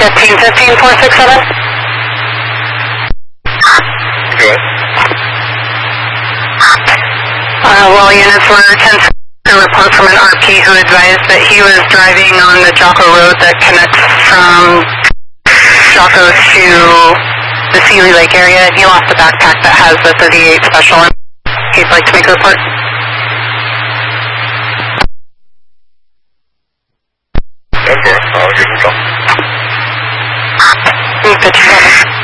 15-15-467. Go ahead. Well, units were 10 to report from an RP who advised that he was driving on the Jocko Road that connects from Jocko to the Sealy Lake area. He lost a backpack that has the 38 special, and he'd like to make a report. Of course, I'll give him a call. 57.